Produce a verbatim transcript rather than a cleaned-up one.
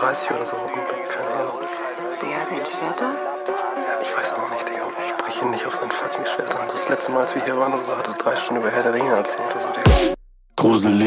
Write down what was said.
dreißig oder so. Keine Ahnung. Der hat ein Schwert da? Ich weiß auch nicht, Digga. Ich spreche ihn nicht auf sein fucking Schwert an. Das letzte Mal, als wir hier waren oder so, hat er drei Stunden über Herr der Ringe erzählt. Also, Digga. Gruselig.